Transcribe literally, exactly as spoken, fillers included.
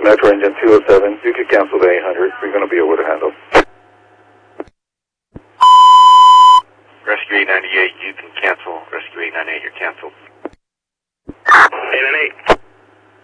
Metro engine two oh seven, you can cancel the eight hundred. We're going to be able to handle. Rescue eight ninety-eight, you can cancel. Rescue eight ninety-eight, you're canceled. eight ninety-eight.